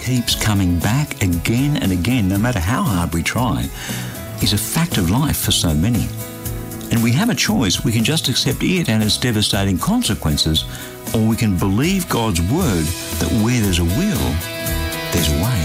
keeps coming back again and again, no matter how hard we try, is a fact of life for so many. And we have a choice. We can just accept it and its devastating consequences, or we can believe God's word that where there's a will, there's a way.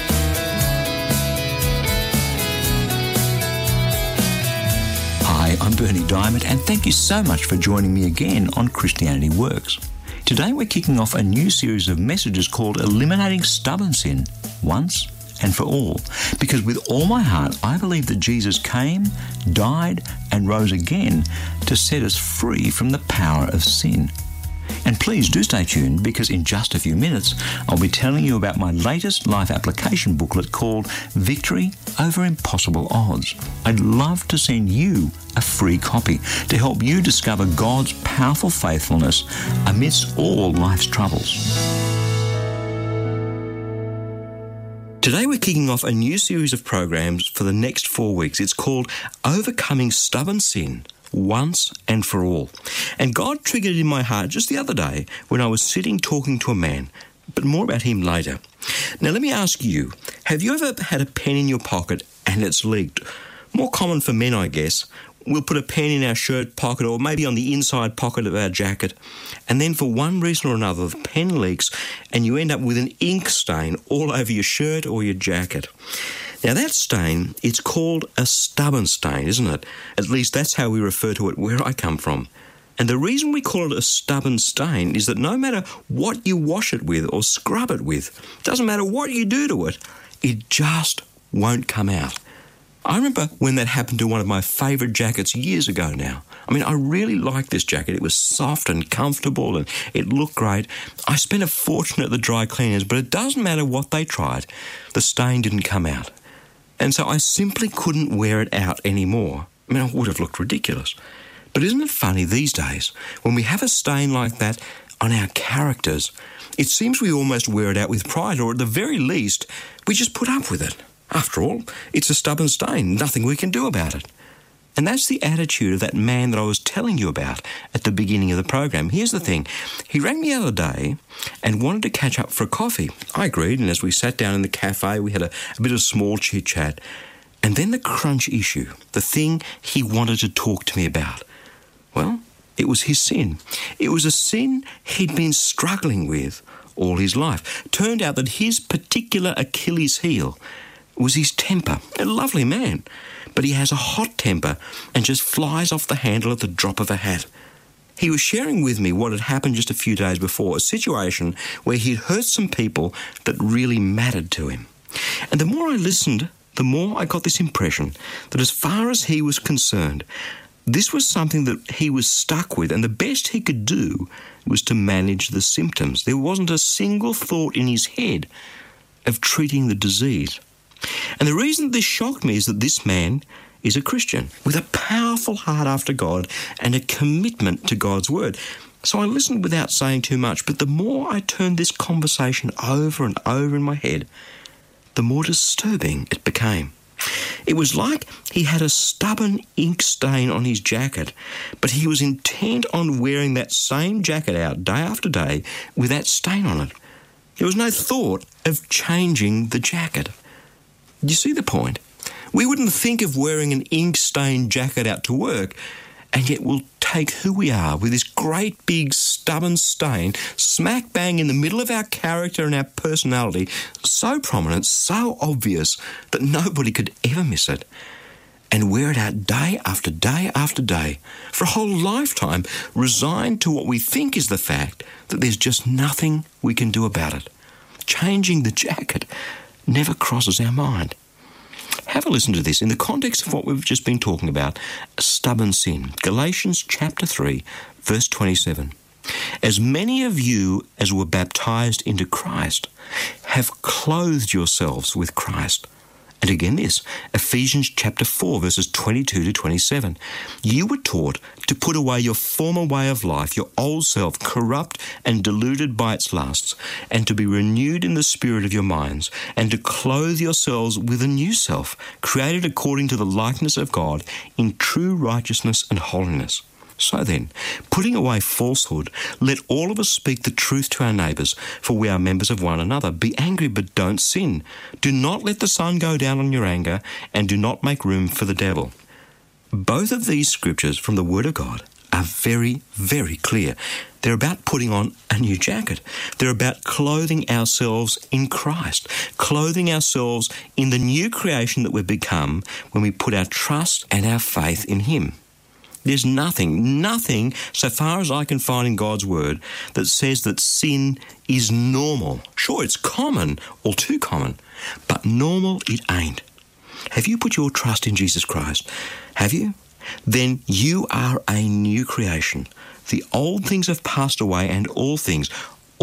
Hi, I'm Bernie Diamond, and thank you so much for joining me again on Christianity Works. Today we're kicking off a new series of messages called Eliminating Stubborn Sin, Once and for All. Because with all my heart, I believe that Jesus came, died, and rose again to set us free from the power of sin. And please do stay tuned, because in just a few minutes, I'll be telling you about my latest life application booklet called Victory Over Impossible Odds. I'd love to send you a free copy to help you discover God's powerful faithfulness amidst all life's troubles. Today we're kicking off a new series of programs for the next 4 weeks. It's called Overcoming Stubborn Sin, Once and for All. And God triggered it in my heart just the other day when I was sitting talking to a man, but more about him later. Now let me ask you, have you ever had a pen in your pocket and it's leaked? More common for men, I guess. We'll put a pen in our shirt pocket or maybe on the inside pocket of our jacket, and then for one reason or another the pen leaks and you end up with an ink stain all over your shirt or your jacket. Now that stain, it's called a stubborn stain, isn't it? At least that's how we refer to it where I come from. And the reason we call it a stubborn stain is that no matter what you wash it with or scrub it with, doesn't matter what you do to it, it just won't come out. I remember when that happened to one of my favourite jackets years ago now. I mean, I really liked this jacket. It was soft and comfortable and it looked great. I spent a fortune at the dry cleaners, but it doesn't matter what they tried. The stain didn't come out. And so I simply couldn't wear it out anymore. I mean, I would have looked ridiculous. But isn't it funny these days, when we have a stain like that on our characters, it seems we almost wear it out with pride, or at the very least, we just put up with it. After all, it's a stubborn stain, nothing we can do about it. And that's the attitude of that man that I was telling you about at the beginning of the program. Here's the thing. He rang me the other day and wanted to catch up for a coffee. I agreed, and as we sat down in the cafe, we had a bit of small chit-chat. And then the crunch issue, the thing he wanted to talk to me about. Well, it was his sin. It was a sin he'd been struggling with all his life. Turned out that his particular Achilles heel was his temper. A lovely man, but he has a hot temper and just flies off the handle at the drop of a hat. He was sharing with me what had happened just a few days before, a situation where he'd hurt some people that really mattered to him. And the more I listened, the more I got this impression that as far as he was concerned, this was something that he was stuck with, and the best he could do was to manage the symptoms. There wasn't a single thought in his head of treating the disease. And the reason this shocked me is that this man is a Christian with a powerful heart after God and a commitment to God's word. So I listened without saying too much, but the more I turned this conversation over and over in my head, the more disturbing it became. It was like he had a stubborn ink stain on his jacket, but he was intent on wearing that same jacket out day after day with that stain on it. There was no thought of changing the jacket. You see the point? We wouldn't think of wearing an ink-stained jacket out to work, and yet we'll take who we are with this great big stubborn stain smack bang in the middle of our character and our personality, so prominent, so obvious that nobody could ever miss it, and wear it out day after day after day for a whole lifetime, resigned to what we think is the fact that there's just nothing we can do about it. Changing the jacket never crosses our mind. Have a listen to this in the context of what we've just been talking about, stubborn sin. Galatians chapter 3, verse 27. As many of you as were baptized into Christ have clothed yourselves with Christ. And again this, Ephesians chapter 4, verses 22 to 27. You were taught to put away your former way of life, your old self, corrupt and deluded by its lusts, and to be renewed in the spirit of your minds, and to clothe yourselves with a new self, created according to the likeness of God in true righteousness and holiness. So then, putting away falsehood, let all of us speak the truth to our neighbours, for we are members of one another. Be angry, but don't sin. Do not let the sun go down on your anger, and do not make room for the devil. Both of these scriptures from the Word of God are very, very clear. They're about putting on a new jacket. They're about clothing ourselves in Christ, clothing ourselves in the new creation that we've become when we put our trust and our faith in Him. There's nothing, so far as I can find in God's Word, that says that sin is normal. Sure, it's common, or too common, but normal it ain't. Have you put your trust in Jesus Christ? Have you? Then you are a new creation. The old things have passed away, and all things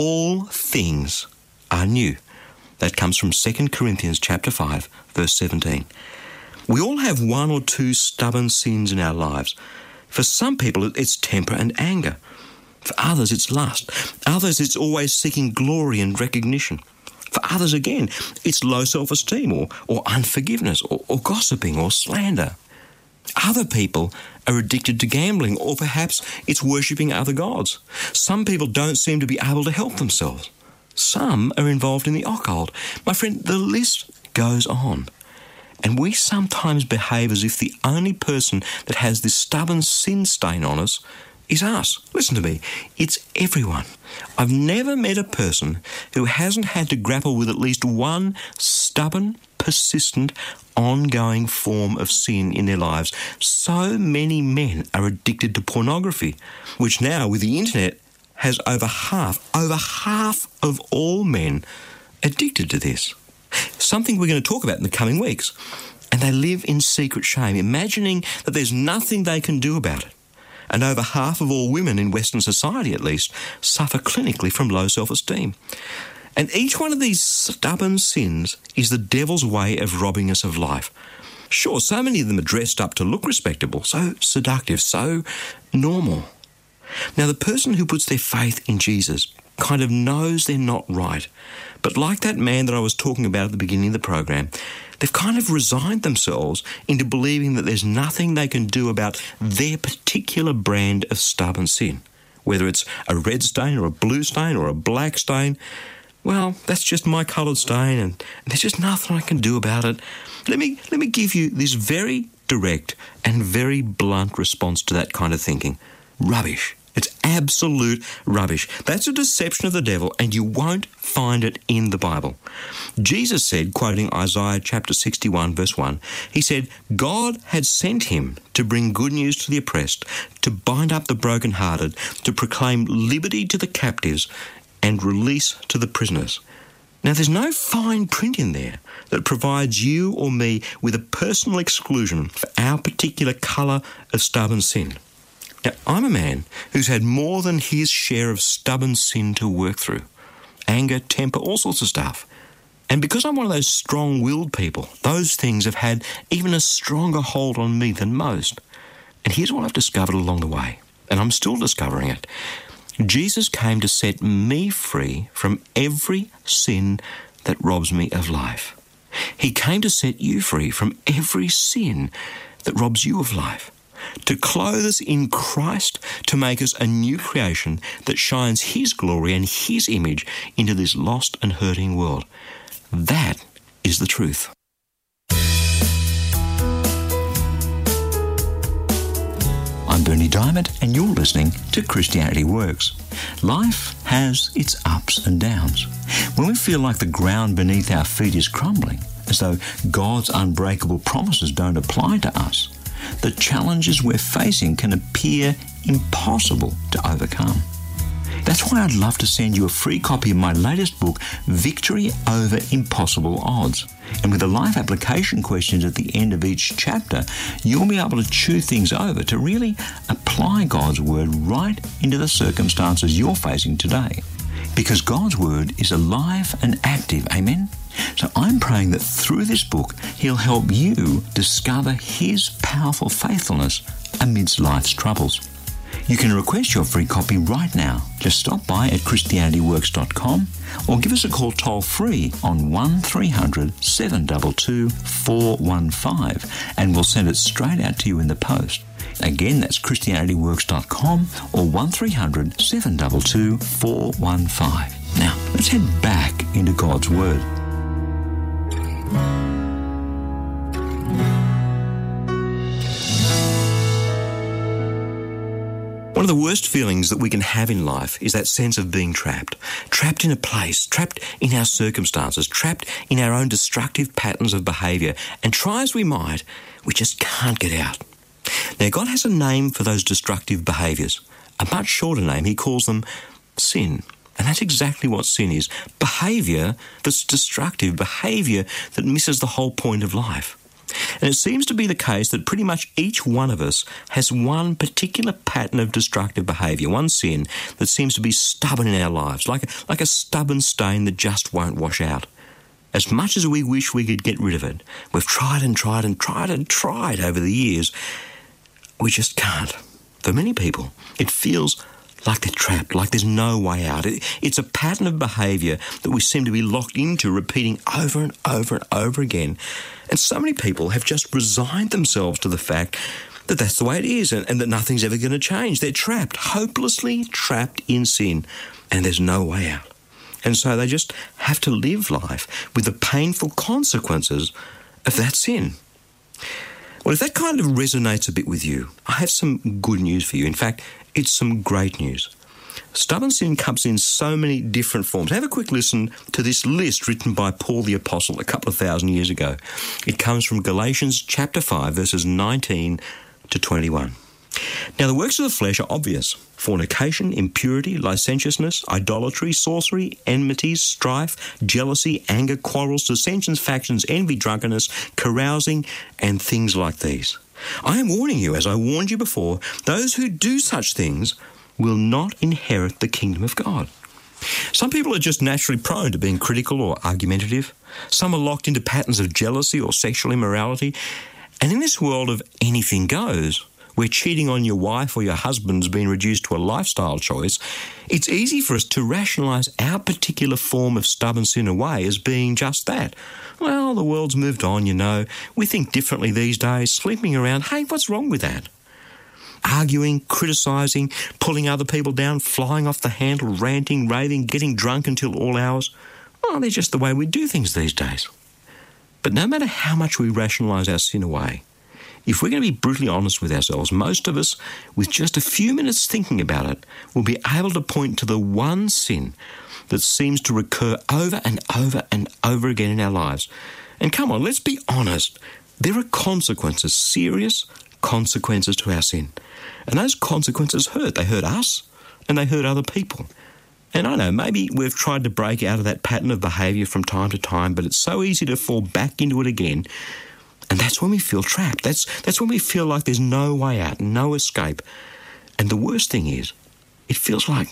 are new. That comes from 2 Corinthians chapter 5, verse 17. We all have one or two stubborn sins in our lives. For some people, it's temper and anger. For others, it's lust. Others, it's always seeking glory and recognition. For others, again, it's low self-esteem or unforgiveness or gossiping or slander. Other people are addicted to gambling, or perhaps it's worshipping other gods. Some people don't seem to be able to help themselves. Some are involved in the occult. My friend, the list goes on. And we sometimes behave as if the only person that has this stubborn sin stain on us is us. Listen to me, it's everyone. I've never met a person who hasn't had to grapple with at least one stubborn, persistent, ongoing form of sin in their lives. So many men are addicted to pornography, which now with the internet has over half of all men addicted to this. Something we're going to talk about in the coming weeks. And they live in secret shame, imagining that there's nothing they can do about it. And over half of all women in Western society, at least, suffer clinically from low self-esteem. And each one of these stubborn sins is the devil's way of robbing us of life. Sure, so many of them are dressed up to look respectable, so seductive, so normal. Now, the person who puts their faith in Jesus kind of knows they're not right. But like that man that I was talking about at the beginning of the program, they've kind of resigned themselves into believing that there's nothing they can do about their particular brand of stubborn sin. Whether it's a red stain or a blue stain or a black stain, well, that's just my coloured stain and there's just nothing I can do about it. Let me give you this very direct and very blunt response to that kind of thinking. Rubbish. It's absolute rubbish. That's a deception of the devil, and you won't find it in the Bible. Jesus said, quoting Isaiah chapter 61, verse 1, he said, God had sent him to bring good news to the oppressed, to bind up the brokenhearted, to proclaim liberty to the captives, and release to the prisoners. Now, there's no fine print in there that provides you or me with a personal exclusion for our particular colour of stubborn sin. Now, I'm a man who's had more than his share of stubborn sin to work through. Anger, temper, all sorts of stuff. And because I'm one of those strong-willed people, those things have had even a stronger hold on me than most. And here's what I've discovered along the way, and I'm still discovering it. Jesus came to set me free from every sin that robs me of life. He came to set you free from every sin that robs you of life. To clothe us in Christ, to make us a new creation that shines His glory and His image into this lost and hurting world. That is the truth. I'm Bernie Diamond, and you're listening to Christianity Works. Life has its ups and downs. When we feel like the ground beneath our feet is crumbling, as though God's unbreakable promises don't apply to us, the challenges we're facing can appear impossible to overcome. That's why I'd love to send you a free copy of my latest book, Victory Over Impossible Odds. And with the life application questions at the end of each chapter, you'll be able to chew things over to really apply God's Word right into the circumstances you're facing today. Because God's Word is alive and active, amen? So I'm praying that through this book, He'll help you discover His powerful faithfulness amidst life's troubles. You can request your free copy right now. Just stop by at ChristianityWorks.com or give us a call toll-free on 1300 722 415 and we'll send it straight out to you in the post. Again, that's ChristianityWorks.com or 1300 722 415. Now, let's head back into God's Word. One of the worst feelings that we can have in life is that sense of being trapped. Trapped in a place, trapped in our circumstances, trapped in our own destructive patterns of behaviour. And try as we might, we just can't get out. Now, God has a name for those destructive behaviours. A much shorter name. He calls them sin. And that's exactly what sin is. Behaviour that's destructive, behaviour that misses the whole point of life. And it seems to be the case that pretty much each one of us has one particular pattern of destructive behaviour, one sin that seems to be stubborn in our lives, like a stubborn stain that just won't wash out. As much as we wish we could get rid of it, we've tried and tried and tried and tried over the years, we just can't. For many people, it feels like they're trapped, like there's no way out. It's a pattern of behaviour that we seem to be locked into, repeating over and over and over again. And so many people have just resigned themselves to the fact that that's the way it is and that nothing's ever going to change. They're trapped, hopelessly trapped in sin, and there's no way out. And so they just have to live life with the painful consequences of that sin. Well, if that kind of resonates a bit with you, I have some good news for you. In fact, it's some great news. Stubborn sin comes in so many different forms. Have a quick listen to this list written by Paul the Apostle a couple of thousand years ago. It comes from Galatians chapter 5, verses 19 to 21. Now, the works of the flesh are obvious: fornication, impurity, licentiousness, idolatry, sorcery, enmities, strife, jealousy, anger, quarrels, dissensions, factions, envy, drunkenness, carousing, and things like these. I am warning you, as I warned you before, those who do such things will not inherit the kingdom of God. Some people are just naturally prone to being critical or argumentative. Some are locked into patterns of jealousy or sexual immorality. And in this world of anything goes, where cheating on your wife or your husband's been reduced to a lifestyle choice, it's easy for us to rationalise our particular form of stubborn sin away as being just that. Well, the world's moved on, you know. We think differently these days, sleeping around. Hey, what's wrong with that? Arguing, criticising, pulling other people down, flying off the handle, ranting, raving, getting drunk until all hours. Well, they're just the way we do things these days. But no matter how much we rationalise our sin away, if we're going to be brutally honest with ourselves, most of us, with just a few minutes thinking about it, will be able to point to the one sin that seems to recur over and over and over again in our lives. And come on, let's be honest. There are consequences, serious consequences to our sin. And those consequences hurt. They hurt us and they hurt other people. And I know, maybe we've tried to break out of that pattern of behaviour from time to time, but it's so easy to fall back into it again. And that's when we feel trapped. That's when we feel like there's no way out, no escape. And the worst thing is, it feels like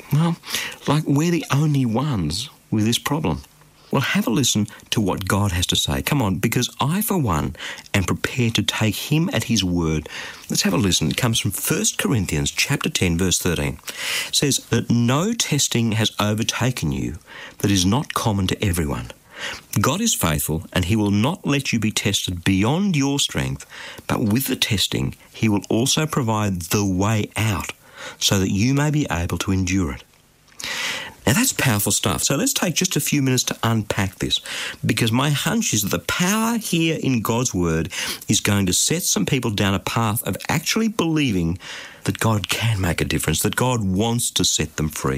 we're the only ones with this problem. Well, have a listen to what God has to say. Come on, because I, for one, am prepared to take him at his word. Let's have a listen. It comes from 1 Corinthians chapter 10, verse 13. It says that no testing has overtaken you that is not common to everyone. God is faithful, and he will not let you be tested beyond your strength, but with the testing, he will also provide the way out so that you may be able to endure it. Now, that's powerful stuff. So let's take just a few minutes to unpack this, because my hunch is that the power here in God's word is going to set some people down a path of actually believing that God can make a difference, that God wants to set them free.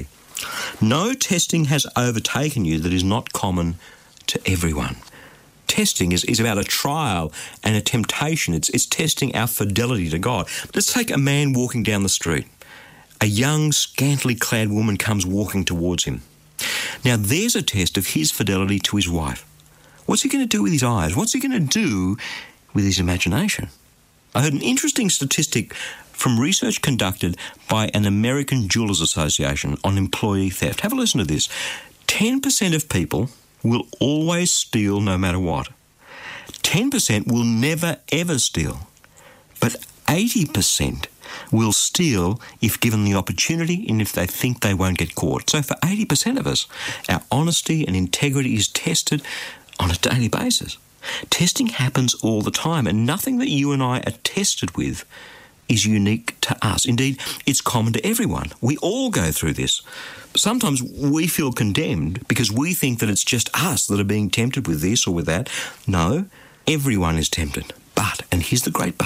No testing has overtaken you that is not common to everyone. Testing is about a trial and a temptation. It's testing our fidelity to God. Let's take a man walking down the street. A young, scantily clad woman comes walking towards him. Now, there's a test of his fidelity to his wife. What's he going to do with his eyes? What's he going to do with his imagination? I heard an interesting statistic from research conducted by an American Jewelers Association on employee theft. Have a listen to this. 10% of people will always steal no matter what. 10% will never ever steal. But 80% will steal if given the opportunity and if they think they won't get caught. So for 80% of us, our honesty and integrity is tested on a daily basis. Testing happens all the time, and nothing that you and I are tested with is unique to us. Indeed, it's common to everyone. We all go through this. Sometimes we feel condemned because we think that it's just us that are being tempted with this or with that. No, everyone is tempted. But, and here's the great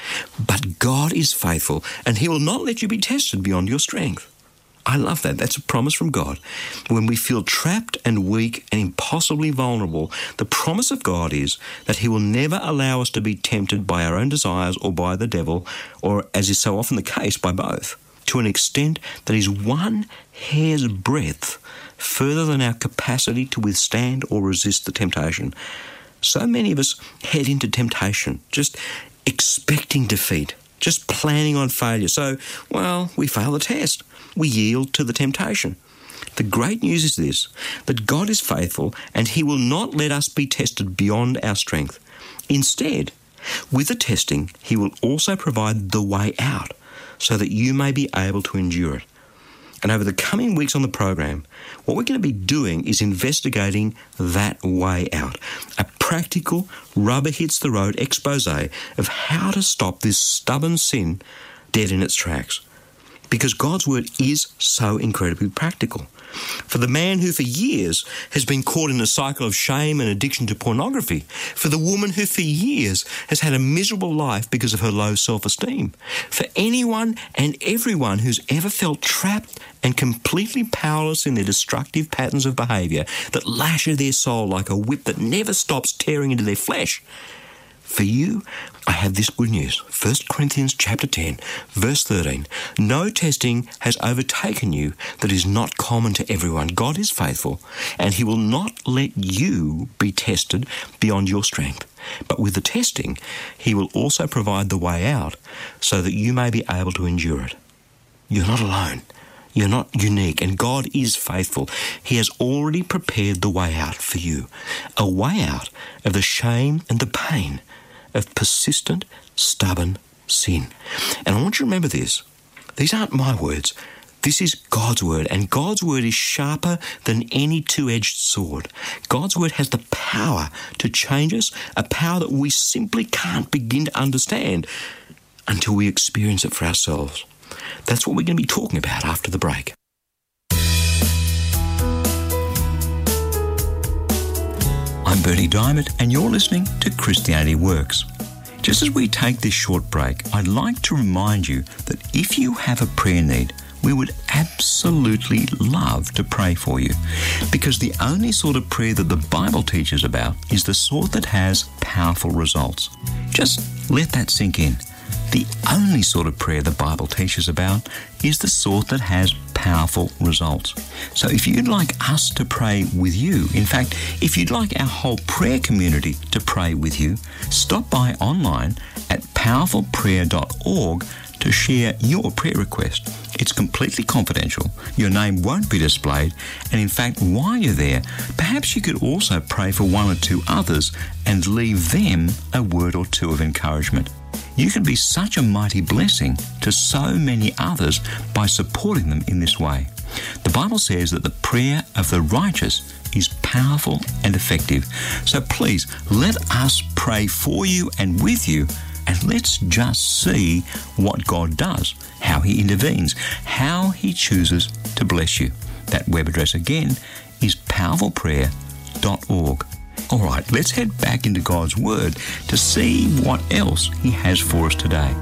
but God is faithful and he will not let you be tested beyond your strength. I love that. That's a promise from God. When we feel trapped and weak and impossibly vulnerable, the promise of God is that he will never allow us to be tempted by our own desires or by the devil, or, as is so often the case, by both, to an extent that is one hair's breadth further than our capacity to withstand or resist the temptation. So many of us head into temptation just expecting defeat, just planning on failure. So, we fail the test. We yield to the temptation. The great news is this, that God is faithful and he will not let us be tested beyond our strength. Instead, with the testing, he will also provide the way out so that you may be able to endure it. And over the coming weeks on the program, what we're going to be doing is investigating that way out. A practical, rubber-hits-the-road expose of how to stop this stubborn sin dead in its tracks. Because God's word is so incredibly practical. For the man who for years has been caught in a cycle of shame and addiction to pornography, for the woman who for years has had a miserable life because of her low self-esteem, for anyone and everyone who's ever felt trapped and completely powerless in their destructive patterns of behaviour that lash at their soul like a whip that never stops tearing into their flesh. For you, I have this good news. 1 Corinthians chapter 10, verse 13. No testing has overtaken you that is not common to everyone. God is faithful, and he will not let you be tested beyond your strength. But with the testing, he will also provide the way out so that you may be able to endure it. You're not alone. You're not unique, and God is faithful. He has already prepared the way out for you, a way out of the shame and the pain of persistent, stubborn sin. And I want you to remember this. These aren't my words. This is God's word, and God's word is sharper than any two-edged sword. God's word has the power to change us, a power that we simply can't begin to understand until we experience it for ourselves. That's what we're going to be talking about after the break. I'm Bertie Diamond, and you're listening to Christianity Works. Just as we take this short break, I'd like to remind you that if you have a prayer need, we would absolutely love to pray for you, because the only sort of prayer that the Bible teaches about is the sort that has powerful results. Just let that sink in. The only sort of prayer the Bible teaches about is the sort that has powerful results. So if you'd like us to pray with you, in fact, if you'd like our whole prayer community to pray with you, stop by online at powerfulprayer.org to share your prayer request. It's completely confidential. Your name won't be displayed. And in fact, while you're there, perhaps you could also pray for one or two others and leave them a word or two of encouragement. You can be such a mighty blessing to so many others by supporting them in this way. The Bible says that the prayer of the righteous is powerful and effective. So please, let us pray for you and with you, and let's just see what God does, how he intervenes, how he chooses to bless you. That web address again is powerfulprayer.org. All right, let's head back into God's Word to see what else he has for us today.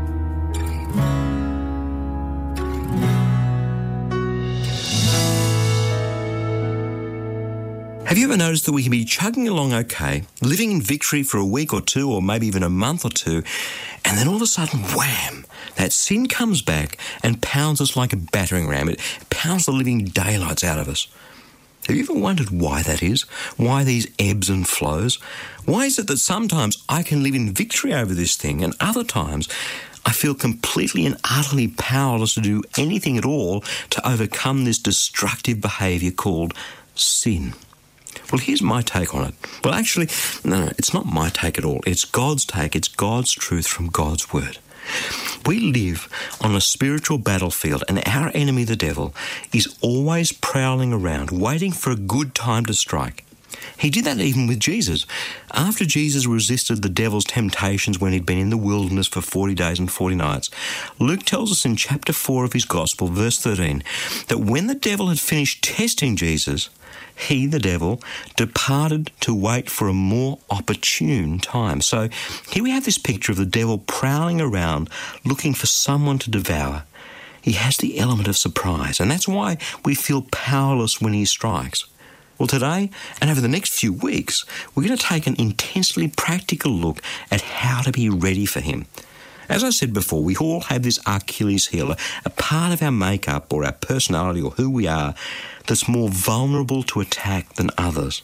Have you ever noticed that we can be chugging along okay, living in victory for a week or two, or maybe even a month or two, and then all of a sudden, wham, that sin comes back and pounds us like a battering ram. It pounds the living daylights out of us. Have you ever wondered why that is? Why these ebbs and flows? Why is it that sometimes I can live in victory over this thing, and other times I feel completely and utterly powerless to do anything at all to overcome this destructive behaviour called sin? Well, here's my take on it. Well, actually, no, it's not my take at all. It's God's take. It's God's truth from God's Word. We live on a spiritual battlefield, and our enemy, the devil, is always prowling around, waiting for a good time to strike. He did that even with Jesus. After Jesus resisted the devil's temptations when he'd been in the wilderness for 40 days and 40 nights, Luke tells us in chapter 4 of his Gospel, verse 13, that when the devil had finished testing Jesus, he, the devil, departed to wait for a more opportune time. So here we have this picture of the devil prowling around looking for someone to devour. He has the element of surprise, and that's why we feel powerless when he strikes. Well, today and over the next few weeks, we're going to take an intensely practical look at how to be ready for him. As I said before, we all have this Achilles heel, a part of our makeup or our personality or who we are that's more vulnerable to attack than others.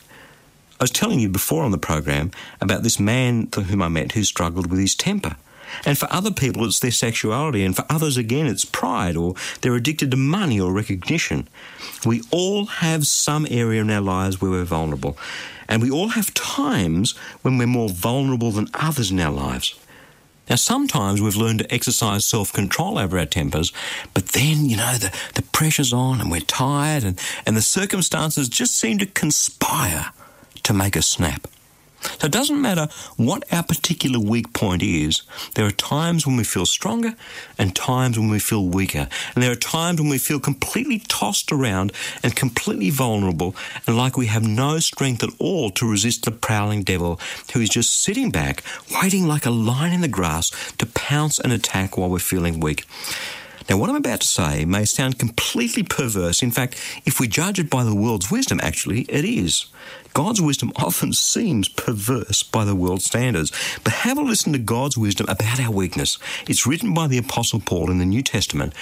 I was telling you before on the program about this man whom I met who struggled with his temper. And for other people, it's their sexuality, and for others, again, it's pride, or they're addicted to money or recognition. We all have some area in our lives where we're vulnerable, and we all have times when we're more vulnerable than others in our lives. Now, sometimes we've learned to exercise self-control over our tempers, but then, the pressure's on and we're tired, and the circumstances just seem to conspire to make us snap. So it doesn't matter what our particular weak point is, there are times when we feel stronger and times when we feel weaker. And there are times when we feel completely tossed around and completely vulnerable and like we have no strength at all to resist the prowling devil who is just sitting back, waiting like a lion in the grass to pounce and attack while we're feeling weak. Now, what I'm about to say may sound completely perverse. In fact, if we judge it by the world's wisdom, actually, it is. God's wisdom often seems perverse by the world's standards. But have a listen to God's wisdom about our weakness. It's written by the Apostle Paul in the New Testament,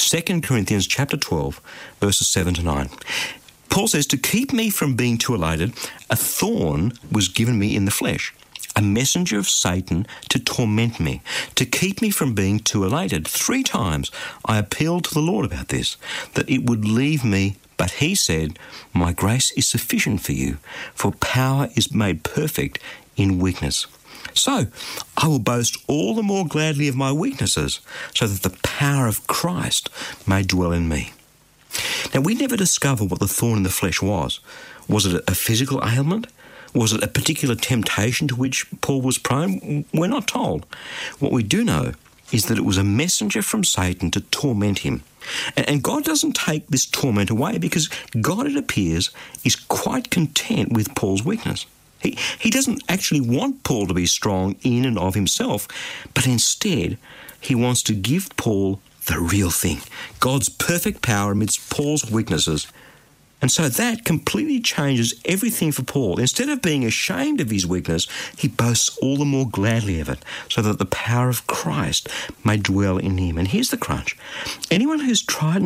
2 Corinthians chapter 12, verses 7 to 9. Paul says, "To keep me from being too elated, a thorn was given me in the flesh, a messenger of Satan to torment me, to keep me from being too elated. 3 times I appealed to the Lord about this, that it would leave me. But he said, 'My grace is sufficient for you, for power is made perfect in weakness.' So I will boast all the more gladly of my weaknesses, so that the power of Christ may dwell in me." Now, we never discover what the thorn in the flesh was. Was it a physical ailment? Was it a particular temptation to which Paul was prone? We're not told. What we do know is that it was a messenger from Satan to torment him. And God doesn't take this torment away because God, it appears, is quite content with Paul's weakness. He doesn't actually want Paul to be strong in and of himself, but instead he wants to give Paul the real thing, God's perfect power amidst Paul's weaknesses. And so that completely changes everything for Paul. Instead of being ashamed of his weakness, he boasts all the more gladly of it, so that the power of Christ may dwell in him. And here's the crunch. Anyone who's tried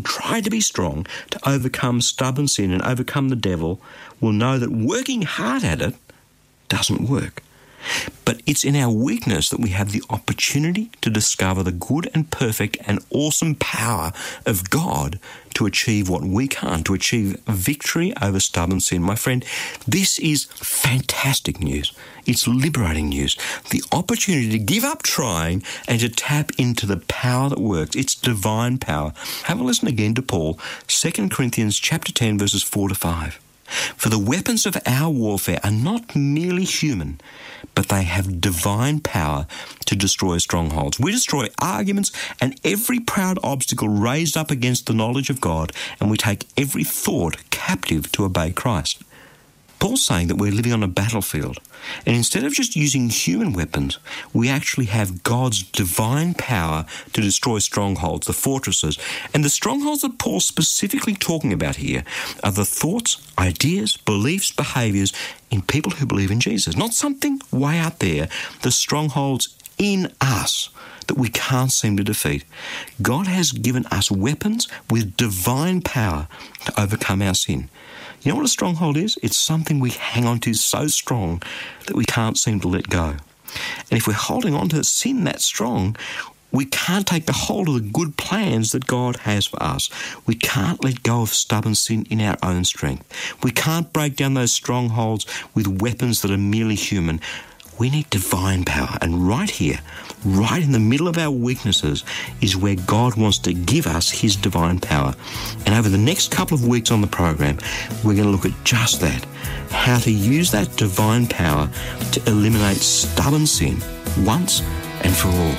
to be strong to overcome stubborn sin and overcome the devil will know that working hard at it doesn't work. But it's in our weakness that we have the opportunity to discover the good and perfect and awesome power of God to achieve what we can't, to achieve victory over stubborn sin. My friend, this is fantastic news. It's liberating news. The opportunity to give up trying and to tap into the power that works. It's divine power. Have a listen again to Paul, 2 Corinthians chapter 10, verses 4 to 5. "For the weapons of our warfare are not merely human, but they have divine power to destroy strongholds. We destroy arguments and every proud obstacle raised up against the knowledge of God, and we take every thought captive to obey Christ." Paul's saying that we're living on a battlefield, and instead of just using human weapons, we actually have God's divine power to destroy strongholds, the fortresses. And the strongholds that Paul's specifically talking about here are the thoughts, ideas, beliefs, behaviours in people who believe in Jesus. Not something way out there, the strongholds in us that we can't seem to defeat. God has given us weapons with divine power to overcome our sin. You know what a stronghold is? It's something we hang on to so strong that we can't seem to let go. And if we're holding on to sin that strong, we can't take the hold of the good plans that God has for us. We can't let go of stubborn sin in our own strength. We can't break down those strongholds with weapons that are merely human. We need divine power. And right here, right in the middle of our weaknesses, is where God wants to give us his divine power. And over the next couple of weeks on the program, we're going to look at just that, how to use that divine power to eliminate stubborn sin once and for all.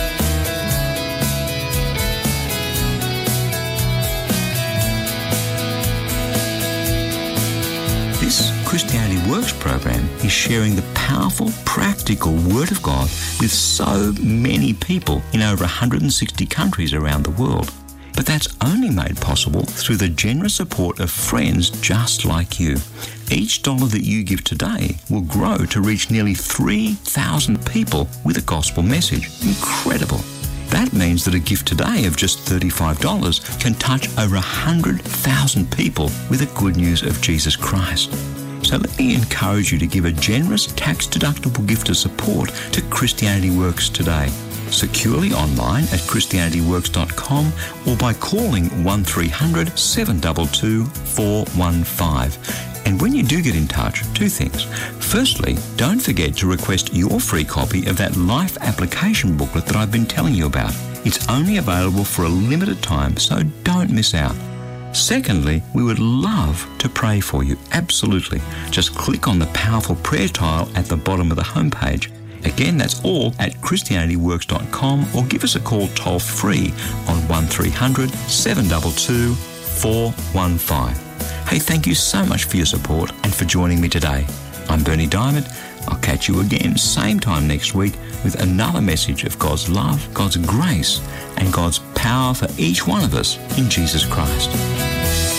This Christianity Works program is sharing the powerful, practical Word of God with so many people in over 160 countries around the world. But that's only made possible through the generous support of friends just like you. Each dollar that you give today will grow to reach nearly 3,000 people with a gospel message. Incredible. That means that a gift today of just $35 can touch over 100,000 people with the good news of Jesus Christ. So let me encourage you to give a generous tax-deductible gift of support to Christianity Works today, securely online at ChristianityWorks.com or by calling 1300 722 415. And when you do get in touch, two things. Firstly, don't forget to request your free copy of that life application booklet that I've been telling you about. It's only available for a limited time, so don't miss out. Secondly, we would love to pray for you, absolutely. Just click on the powerful prayer tile at the bottom of the homepage. Again, that's all at ChristianityWorks.com or give us a call toll-free on 1300 722 415. Hey, thank you so much for your support and for joining me today. I'm Berni Dymet. I'll catch you again same time next week with another message of God's love, God's grace, and God's power for each one of us in Jesus Christ.